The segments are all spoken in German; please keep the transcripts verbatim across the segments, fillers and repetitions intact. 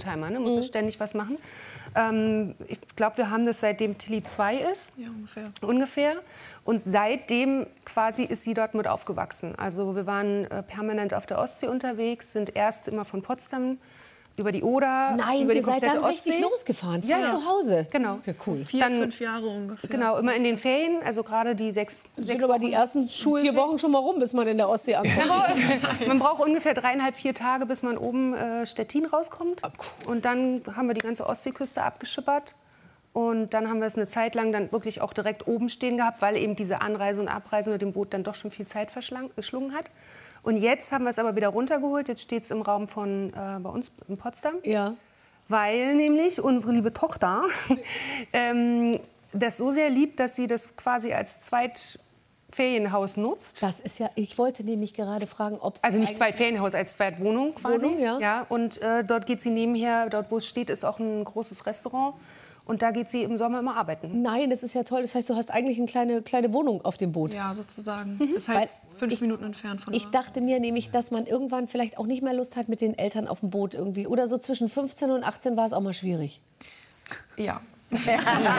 Oldtimer, ne? Muss mhm. ständig was machen. Ähm, ich glaube, wir haben das seitdem Tilly zwei ist. Ja, ungefähr. Ungefähr. Und seitdem quasi ist sie dort mit aufgewachsen. Also wir waren äh, permanent auf der Ostsee unterwegs, sind erst immer von Potsdam über die Oder, Nein, über die ihr seid komplette dann Ostsee. richtig losgefahren, von ja, zu Hause. Genau. Sehr cool. Vier, dann, fünf Jahre ungefähr. Genau, immer in den Ferien, also gerade die sechs, Das sechs sind aber die ersten vier Wochen schon mal rum, bis man in der Ostsee ankommt. Man braucht ungefähr dreieinhalb, vier Tage, bis man oben äh, Stettin rauskommt. Ah, cool. Und dann haben wir die ganze Ostseeküste abgeschippert. Und dann haben wir es eine Zeit lang dann wirklich auch direkt oben stehen gehabt, weil eben diese Anreise und Abreise mit dem Boot dann doch schon viel Zeit verschlungen hat. Und jetzt haben wir es aber wieder runtergeholt. Jetzt steht es im Raum von äh, bei uns in Potsdam. Ja. Weil nämlich unsere liebe Tochter ähm, das so sehr liebt, dass sie das quasi als Zweitferienhaus nutzt. Das ist ja, ich wollte nämlich gerade fragen, ob es... Also nicht Zweitferienhaus, als Zweitwohnung quasi. Wohnung, ja. Ja, und äh, dort geht sie nebenher, dort wo es steht, ist auch ein großes Restaurant. Und da geht sie im Sommer immer arbeiten. Nein, das ist ja toll. Das heißt, du hast eigentlich eine kleine, kleine Wohnung auf dem Boot. Ja, sozusagen. Mhm. Ist halt Weil fünf ich, Minuten entfernt von Ich dachte mir nämlich, dass man irgendwann vielleicht auch nicht mehr Lust hat mit den Eltern auf dem Boot irgendwie. Oder so zwischen fünfzehn und achtzehn war es auch mal schwierig. Ja. Das denke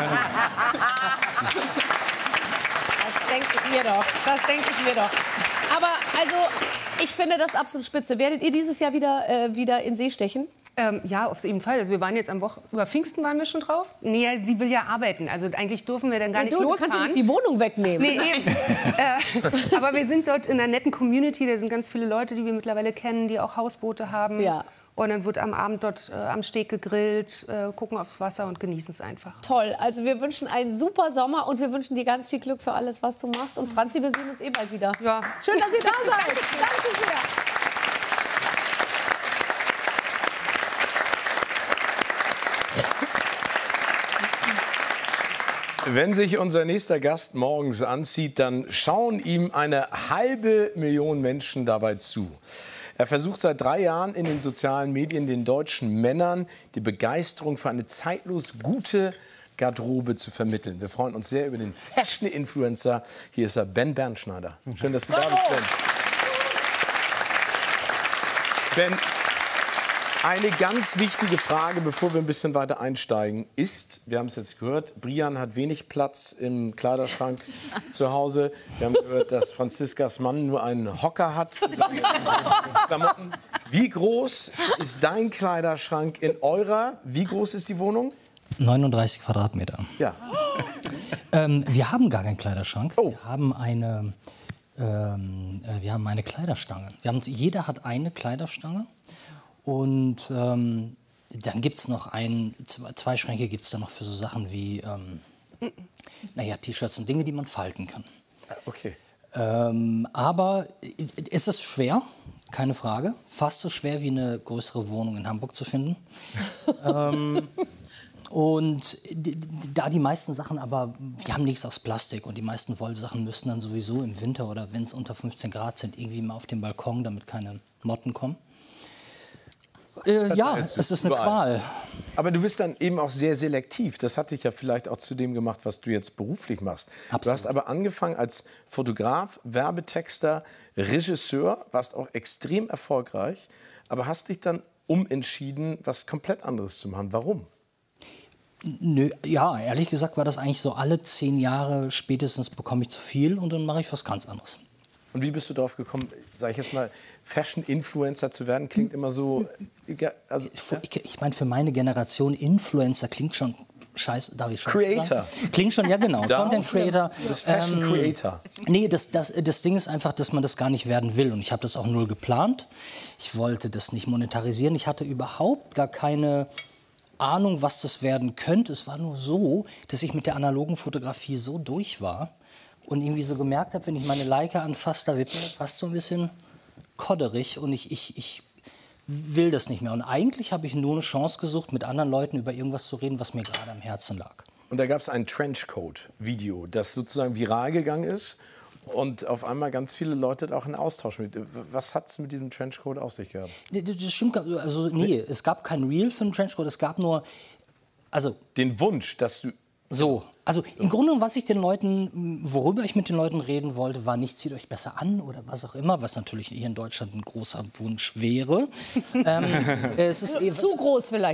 ich mir doch. Das denke ich mir doch. Aber also, ich finde das absolut spitze. Werdet ihr dieses Jahr wieder, äh, wieder in See stechen? Ähm, ja, auf jeden Fall. Also wir waren jetzt am Woche über Pfingsten waren wir schon drauf. Nee, sie will ja arbeiten. Also eigentlich dürfen wir dann gar Ja, nicht du, losfahren. Du kannst ja nicht die Wohnung wegnehmen. Nee, eben. äh, aber wir sind dort in einer netten Community. Da sind ganz viele Leute, die wir mittlerweile kennen, die auch Hausboote haben. Ja. Und dann wird am Abend dort äh, am Steg gegrillt, äh, gucken aufs Wasser und genießen es einfach. Toll. Also wir wünschen einen super Sommer und wir wünschen dir ganz viel Glück für alles, was du machst. Und Franzi, wir sehen uns eh bald wieder. Ja. Schön, dass ihr da seid. Danke sehr. Wenn sich unser nächster Gast morgens anzieht, dann schauen ihm eine halbe Million Menschen dabei zu. Er versucht seit drei Jahren in den sozialen Medien den deutschen Männern die Begeisterung für eine zeitlos gute Garderobe zu vermitteln. Wir freuen uns sehr über den Fashion-Influencer. Hier ist er, Ben Bernschneider. Schön, dass du da bist, Ben. Ben, eine ganz wichtige Frage, bevor wir ein bisschen weiter einsteigen, ist, wir haben es jetzt gehört, Brian hat wenig Platz im Kleiderschrank zu Hause. Wir haben gehört, dass Franziskas Mann nur einen Hocker hat für seine Klamotten. Wie groß ist dein Kleiderschrank in eurer? Wie groß ist die Wohnung? neununddreißig Quadratmeter. Ja. Ähm, wir haben gar keinen Kleiderschrank. Oh. Wir haben eine, ähm, äh, wir haben eine Kleiderstange. Wir haben, jeder hat eine Kleiderstange. Und ähm, dann gibt es noch ein, zwei, zwei Schränke gibt es dann noch für so Sachen wie, ähm, naja, T-Shirts und Dinge, die man falten kann. Okay. Ähm, aber ist es schwer? Keine Frage. Fast so schwer wie eine größere Wohnung in Hamburg zu finden. ähm, und da die meisten Sachen aber, wir haben nichts aus Plastik und die meisten Wollsachen müssen dann sowieso im Winter oder wenn es unter fünfzehn Grad sind, irgendwie mal auf den Balkon, damit keine Motten kommen. Äh, ja, es ist eine Qual. Aber du bist dann eben auch sehr selektiv. Das hat dich ja vielleicht auch zu dem gemacht, was du jetzt beruflich machst. Absolut. Du hast aber angefangen als Fotograf, Werbetexter, Regisseur, warst auch extrem erfolgreich, aber hast dich dann umentschieden, was komplett anderes zu machen. Warum? Nö, ja, ehrlich gesagt war das eigentlich so, alle zehn Jahre spätestens bekomme ich zu viel und dann mache ich was ganz anderes. Und wie bist du darauf gekommen, sage ich jetzt mal, Fashion-Influencer zu werden? Klingt immer so... Also, ja. Ich, ich meine, für meine Generation Influencer klingt schon scheiße. Darf ich schon Creator. sagen? Klingt schon, ja genau. Da Content Creator. Du bist Fashion ähm, Creator. Nee, das, das, das Ding ist einfach, dass man das gar nicht werden will. Und ich habe das auch null geplant. Ich wollte das nicht monetarisieren. Ich hatte überhaupt gar keine Ahnung, was das werden könnte. Es war nur so, dass ich mit der analogen Fotografie so durch war und irgendwie so gemerkt habe, wenn ich meine Leica anfasse, da wird mir fast so ein bisschen kodderig und ich, ich, ich will das nicht mehr. Und eigentlich habe ich nur eine Chance gesucht, mit anderen Leuten über irgendwas zu reden, was mir gerade am Herzen lag. Und da gab es ein Trenchcoat-Video, das sozusagen viral gegangen ist und auf einmal ganz viele Leute auch einen Austausch mit. Was hat es mit diesem Trenchcoat auf sich gehabt? Das stimmt, also nee, es gab kein Reel für einen Trenchcoat, es gab nur, also... Den Wunsch, dass du... So, also so. Im Grunde, was ich den Leuten, worüber ich mit den Leuten reden wollte, war nicht, zieht euch besser an oder was auch immer, was natürlich hier in Deutschland ein großer Wunsch wäre. ähm, es ist zu groß vielleicht.